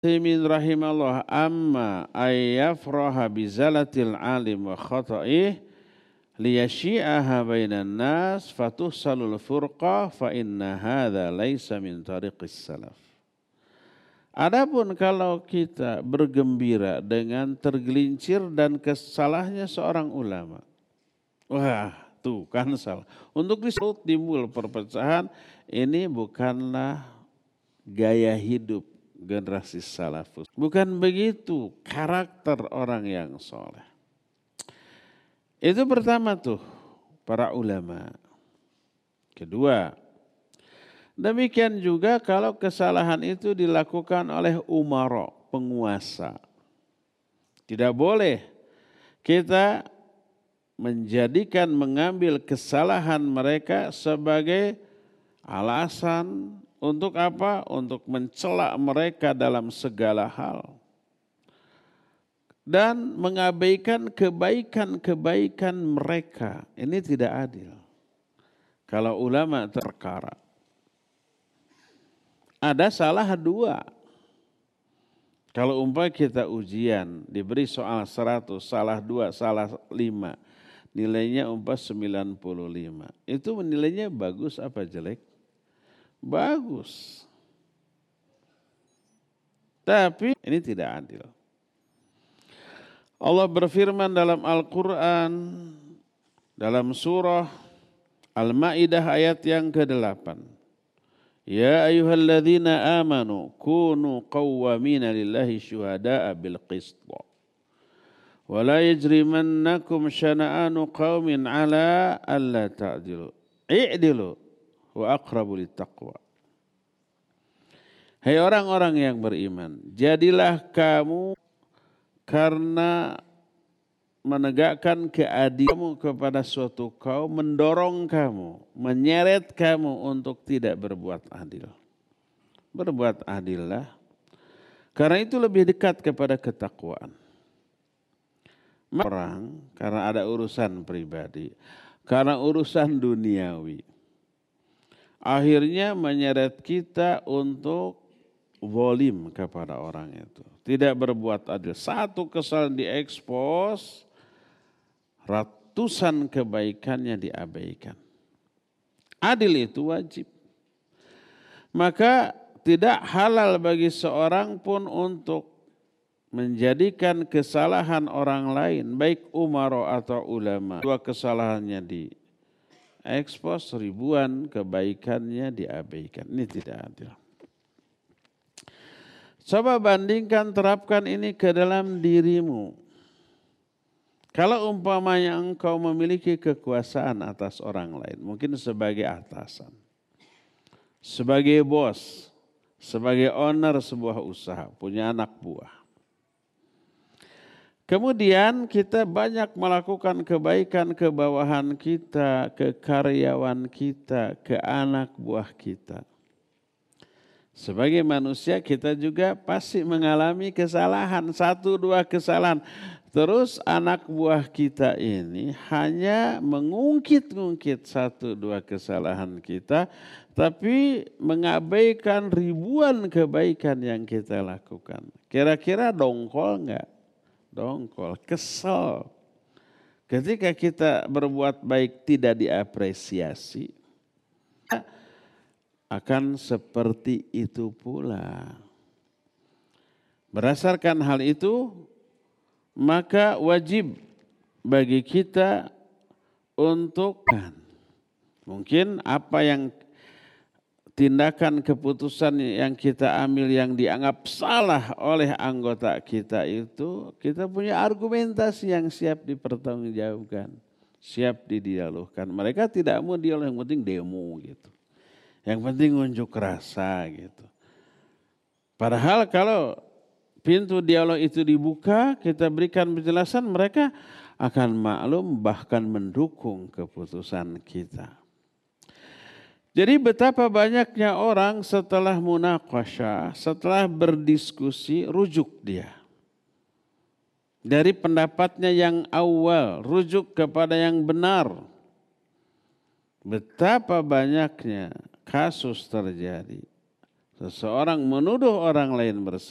Timin rahimallah amma ayyafraha bizalatil alim wa khata'ih liyasyi'aha bainan nas fatuhsalul furqa fa inna hadha laisa min tariqis salaf. Adapun kalau kita bergembira dengan tergelincir dan kesalahnya seorang ulama. Wah, tuh kan salah. Untuk disebut timbul perpecahan, ini bukanlah gaya hidup generasi salafus. Bukan begitu karakter orang yang soleh. Itu pertama tuh para ulama. Kedua, demikian juga kalau kesalahan itu dilakukan oleh umara, penguasa. Tidak boleh kita mengambil kesalahan mereka sebagai alasan untuk apa? Untuk mencela mereka dalam segala hal. Dan mengabaikan kebaikan-kebaikan mereka. Ini tidak adil. Kalau ulama terkara. Ada salah dua. Kalau umpamanya kita ujian, diberi soal 100, salah 2, salah 5. Nilainya umpamanya 95. Itu nilainya bagus apa jelek? Bagus. Tapi ini tidak adil. Allah berfirman dalam Al-Quran, dalam surah Al-Ma'idah ayat yang ke-8. Ya ayyuhalladzina amanu kunu qawwamina lillahi syuhada'a bil qisṭa. Wa la yajrimannakum syana'anu qaumin ala alla ta'dilu. I'dilu wa aqrabu littaqwa. Hai orang-orang yang beriman, jadilah kamu karena menegakkan keadilan kepada suatu kaum, mendorong kamu, menyeret kamu untuk tidak berbuat adil. Berbuat adillah, karena itu lebih dekat kepada ketakwaan. Orang karena ada urusan pribadi, karena urusan duniawi, akhirnya menyeret kita untuk zalim kepada orang itu. Tidak berbuat adil. Satu kesalahan diekspos, ratusan kebaikannya diabaikan. Adil itu wajib. Maka tidak halal bagi seorang pun untuk menjadikan kesalahan orang lain, baik umara atau ulama, dua kesalahannya diekspos, ribuan kebaikannya diabaikan. Ini tidak adil. Coba bandingkan, terapkan ini ke dalam dirimu. Kalau umpamanya engkau memiliki kekuasaan atas orang lain, mungkin sebagai atasan, sebagai bos, sebagai owner sebuah usaha, punya anak buah. Kemudian kita banyak melakukan kebaikan ke bawahan kita, ke karyawan kita, ke anak buah kita. Sebagai manusia kita juga pasti mengalami kesalahan, 1-2 kesalahan. Terus anak buah kita ini hanya mengungkit-ungkit 1-2 kesalahan kita, tapi mengabaikan ribuan kebaikan yang kita lakukan. Kira-kira dongkol enggak? Dongkol, kesel. Ketika kita berbuat baik tidak diapresiasi, akan seperti itu pula. Berdasarkan hal itu, maka wajib bagi kita untuk mungkin apa yang tindakan keputusan yang kita ambil yang dianggap salah oleh anggota kita itu, kita punya argumentasi yang siap dipertanggungjawabkan, siap didialogkan. Mereka tidak mau dialog, yang penting demo gitu. Yang penting unjuk rasa gitu. Padahal kalau pintu dialog itu dibuka, kita berikan penjelasan, mereka akan maklum bahkan mendukung keputusan kita. Jadi betapa banyaknya orang setelah munaqasyah, setelah berdiskusi, rujuk dia. Dari pendapatnya yang awal, rujuk kepada yang benar. Betapa banyaknya kasus terjadi. Seseorang menuduh orang lain bersalah.